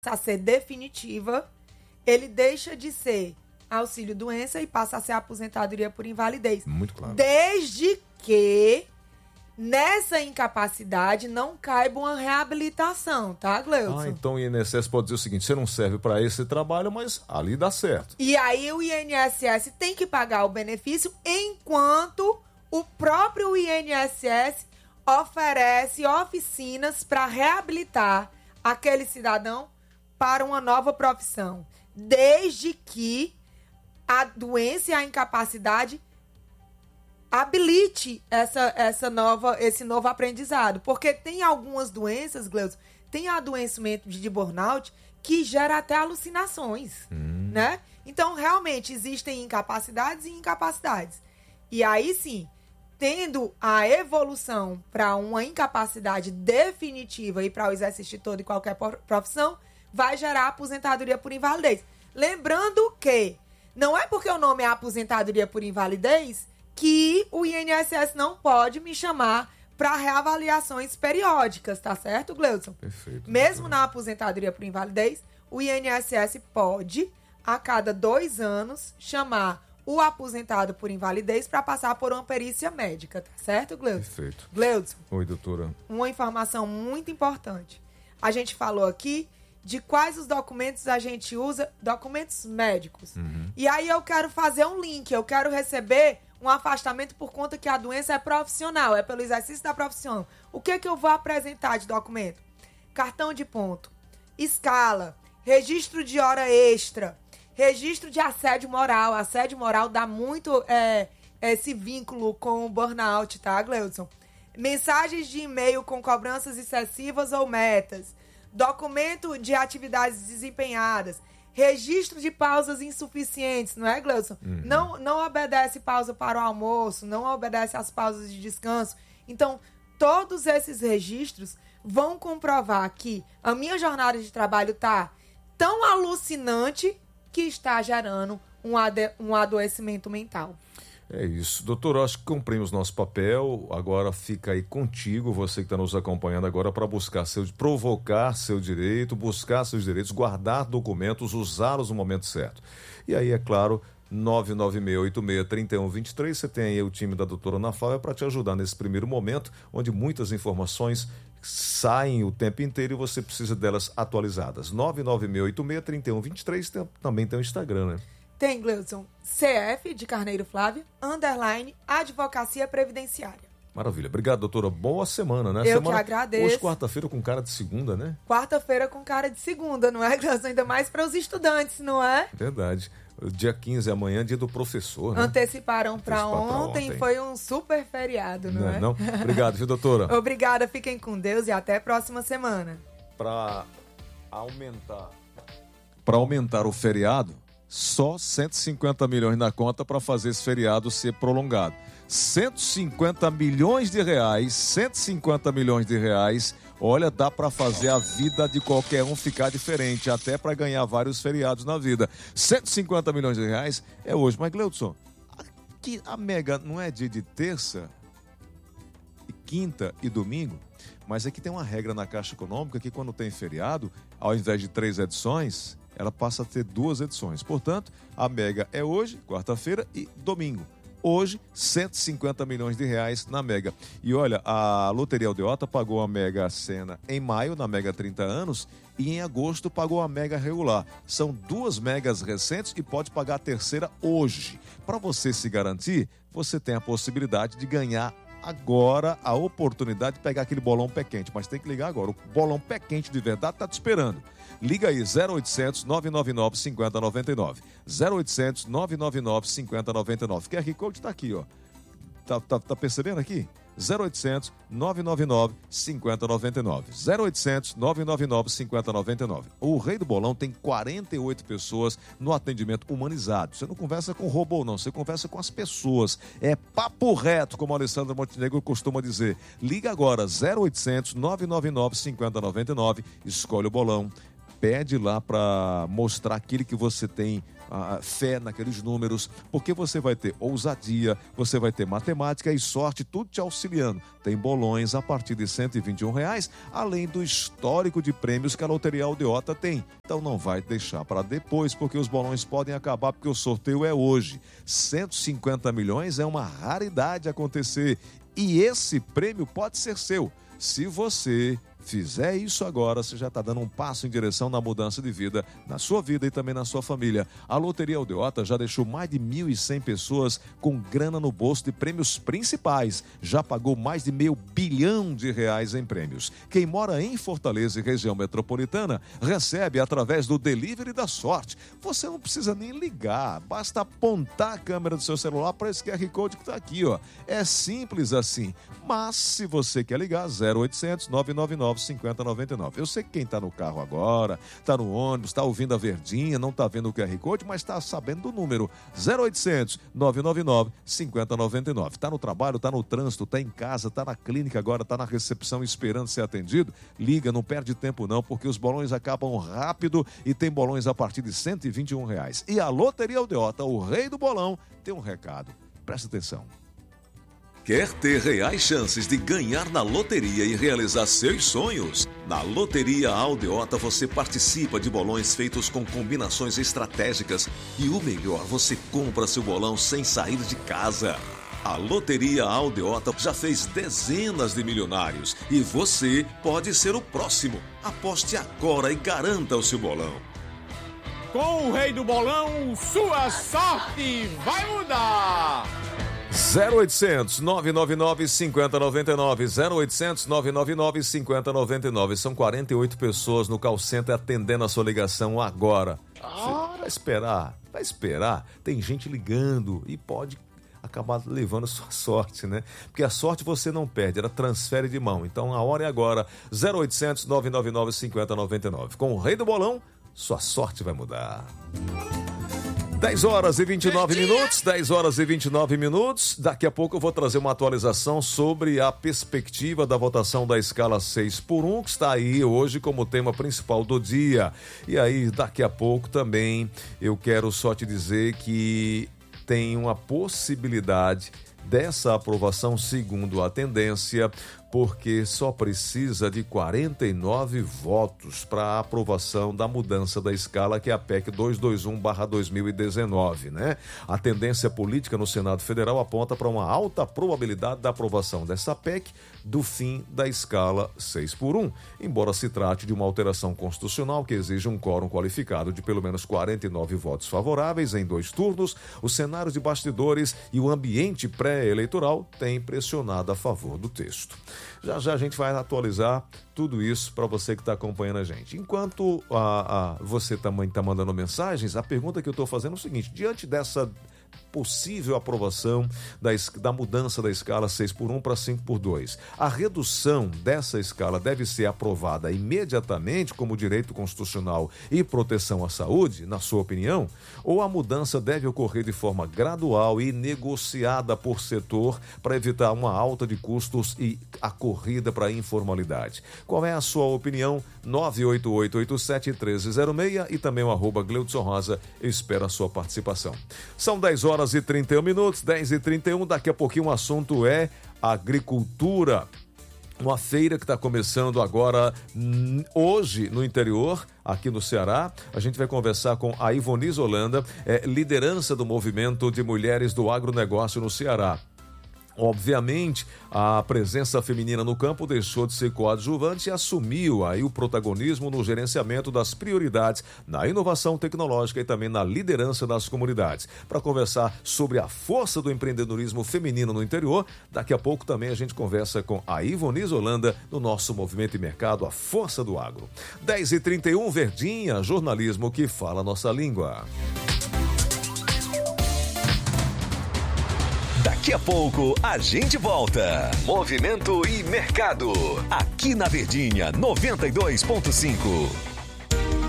a ser definitiva, ele deixa de ser auxílio-doença e passa a ser aposentadoria por invalidez. Muito claro. Desde que nessa incapacidade não caiba uma reabilitação, tá, Gleudson? Então o INSS pode dizer o seguinte: você não serve para esse trabalho, mas ali dá certo. E aí o INSS tem que pagar o benefício enquanto o próprio INSS oferece oficinas para reabilitar aquele cidadão para uma nova profissão, desde que a doença e a incapacidade habilite esse novo aprendizado. Porque tem algumas doenças, Gleudson, tem adoecimento de burnout que gera até alucinações, né? Então, realmente, existem incapacidades e incapacidades. E aí, sim, tendo a evolução para uma incapacidade definitiva e para o exercício de toda e qualquer profissão, vai gerar aposentadoria por invalidez. Lembrando que não é porque o nome é aposentadoria por invalidez que o INSS não pode me chamar para reavaliações periódicas, tá certo, Gleudson? Perfeito. Mesmo na aposentadoria por invalidez, o INSS pode, a cada 2 anos, chamar o aposentado por invalidez para passar por uma perícia médica, tá certo, Gleudson? Perfeito. Gleudson. Oi, doutora. Uma informação muito importante. A gente falou aqui de quais os documentos a gente usa, documentos médicos. E aí eu quero fazer um link, eu quero receber um afastamento por conta que a doença é profissional, é pelo exercício da profissão. O que eu vou apresentar de documento? Cartão de ponto, escala, registro de hora extra, registro de assédio moral. Assédio moral dá muito esse vínculo com o burnout, tá, Gleudson? Mensagens de e-mail com cobranças excessivas ou metas, documento de atividades desempenhadas, registro de pausas insuficientes, não é, Gleudson? Não obedece pausa para o almoço, não obedece às pausas de descanso. Então, todos esses registros vão comprovar que a minha jornada de trabalho está tão alucinante que está gerando um adoecimento mental. É isso. Doutor, acho que cumprimos nosso papel. Agora fica aí contigo, você que está nos acompanhando agora, para provocar seu direito, buscar seus direitos, guardar documentos, usá-los no momento certo. E aí, é claro, 996863123, você tem aí o time da doutora Ana Flávia para te ajudar nesse primeiro momento, onde muitas informações saem o tempo inteiro e você precisa delas atualizadas. 996863123, também tem o Instagram, né? Tem, Gleudson, CF de Carneiro Flávio, _ Advocacia Previdenciária. Maravilha. Obrigado, doutora. Boa semana, né? Eu que agradeço. Hoje, quarta-feira, com cara de segunda, né? Quarta-feira com cara de segunda, não é, Gleudson? Ainda mais para os estudantes, não é? Verdade. Dia 15 amanhã, dia do professor, né? Anteciparam para ontem, foi um super feriado, não é? Não? Obrigado, viu, doutora? Obrigada, fiquem com Deus e até a próxima semana. Para aumentar o feriado, só 150 milhões na conta para fazer esse feriado ser prolongado. 150 milhões de reais, olha, dá para fazer a vida de qualquer um ficar diferente, até para ganhar vários feriados na vida. 150 milhões de reais é hoje. Mas, Gleudson, aqui a Mega não é dia de terça, e quinta e domingo? Mas aqui tem uma regra na Caixa Econômica que quando tem feriado, ao invés de 3 edições, ela passa a ter 2 edições. Portanto, a Mega é hoje, quarta-feira e domingo. Hoje, 150 milhões de reais na Mega. E olha, a Loteria Aldeota pagou a Mega Sena em maio, na Mega 30 anos, e em agosto pagou a Mega regular. São 2 Megas recentes e pode pagar a terceira hoje. Para você se garantir, você tem a possibilidade de ganhar agora a oportunidade de pegar aquele bolão pé quente. Mas tem que ligar agora. O bolão pé quente de verdade está te esperando. Liga aí, 0800 999 5099. 0800 999 5099. QR Code está aqui, ó. Tá percebendo aqui? 0800 999 5099. 0800 999 5099. O Rei do Bolão tem 48 pessoas no atendimento humanizado. Você não conversa com robô, não. Você conversa com as pessoas. É papo reto, como a Alessandra Montenegro costuma dizer. Liga agora, 0800 999 5099. Escolhe o bolão. pede lá para mostrar aquilo que você tem fé naqueles números, porque você vai ter ousadia, você vai ter matemática e sorte, tudo te auxiliando. Tem bolões a partir de R$121, além do histórico de prêmios que a Loteria Aldeota tem. Então não vai deixar para depois, porque os bolões podem acabar, porque o sorteio é hoje. 150 milhões é uma raridade acontecer e esse prêmio pode ser seu. Se você fizer isso agora, você já está dando um passo em direção na mudança de vida, na sua vida e também na sua família. A Loteria Aldeota já deixou mais de 1.100 pessoas com grana no bolso de prêmios principais. Já pagou mais de R$500 bilhão em prêmios. Quem mora em Fortaleza e região metropolitana recebe através do Delivery da Sorte. Você não precisa nem ligar, basta apontar a câmera do seu celular para esse QR Code que está aqui, ó. É simples assim. Mas se você quer ligar, 0800 999 5099. Eu sei que quem está no carro agora, está no ônibus, está ouvindo a verdinha, não está vendo o QR Code, mas está sabendo do número 0800 999 5099. Está no trabalho, está no trânsito, está em casa, está na clínica agora, está na recepção esperando ser atendido. Liga, não perde tempo não, porque os bolões acabam rápido e tem bolões a partir de R$121. E a Loteria Aldeota, o rei do bolão, tem um recado. Presta atenção. Quer ter reais chances de ganhar na loteria e realizar seus sonhos? Na Loteria Aldeota você participa de bolões feitos com combinações estratégicas e o melhor, você compra seu bolão sem sair de casa. A Loteria Aldeota já fez dezenas de milionários e você pode ser o próximo. Aposte agora e garanta o seu bolão. Com o rei do bolão, sua sorte vai mudar! 0800 999 5099, 0800 999 5099. São 48 pessoas no call center atendendo a sua ligação agora. Vai esperar. Tem gente ligando e pode acabar levando sua sorte, né? Porque a sorte você não perde, ela transfere de mão. Então a hora é agora, 0800 999 5099. Com o rei do bolão, sua sorte vai mudar. 10 horas e 29 minutos, 10 horas e 29 minutos. Daqui a pouco eu vou trazer uma atualização sobre a perspectiva da votação da escala 6x1, que está aí hoje como tema principal do dia. E aí, daqui a pouco também eu quero só te dizer que tem uma possibilidade dessa aprovação segundo a tendência, porque só precisa de 49 votos para a aprovação da mudança da escala, que é a PEC 221/2019, né? A tendência política no Senado Federal aponta para uma alta probabilidade da aprovação dessa PEC do fim da escala 6x1, embora se trate de uma alteração constitucional que exige um quórum qualificado de pelo menos 49 votos favoráveis em 2 turnos. O cenário de bastidores e o ambiente pré-eleitoral têm pressionado a favor do texto. Já já a gente vai atualizar tudo isso para você que está acompanhando a gente. Enquanto você também está mandando mensagens, a pergunta que eu estou fazendo é o seguinte: diante dessa possível aprovação da mudança da escala 6x1 para 5x2, a redução dessa escala deve ser aprovada imediatamente como direito constitucional e proteção à saúde, na sua opinião? Ou a mudança deve ocorrer de forma gradual e negociada por setor para evitar uma alta de custos e a corrida para a informalidade? Qual é a sua opinião? 98887-1306 e também o @Gleudson Rosa. Eu espero a sua participação. São 10 horas e 31 minutos, 10 e 31. Daqui a pouquinho o assunto é agricultura. Uma feira que está começando agora hoje no interior, aqui no Ceará. A gente vai conversar com a Ivonise Holanda, liderança do movimento de mulheres do agronegócio no Ceará. Obviamente, a presença feminina no campo deixou de ser coadjuvante e assumiu aí o protagonismo no gerenciamento das prioridades, na inovação tecnológica e também na liderança das comunidades. Para conversar sobre a força do empreendedorismo feminino no interior, daqui a pouco também a gente conversa com a Ivonise Holanda no nosso Movimento e Mercado, a Força do Agro. 10h31, Verdinha, jornalismo que fala a nossa língua. Daqui a pouco a gente volta. Movimento e Mercado. Aqui na Verdinha 92.5.